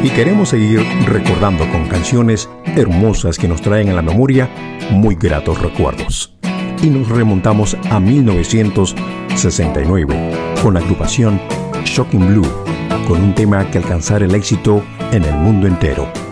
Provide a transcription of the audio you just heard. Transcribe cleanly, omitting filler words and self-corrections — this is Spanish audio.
Y queremos seguir recordando con canciones hermosas que nos traen a la memoria muy gratos recuerdos. Y nos remontamos a 1969 con la agrupación Shocking Blue, con un tema que alcanzara el éxito en el mundo entero.